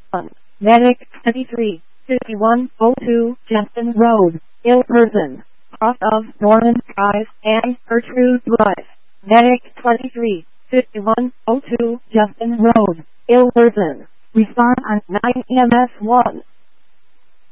1. Medic 23, 5102 Justin Road, ill person, cross of Norman Drive and Gertrude Drive. Medic 23, 5102 Justin Road, ill person. Respond on 9 EMS 1.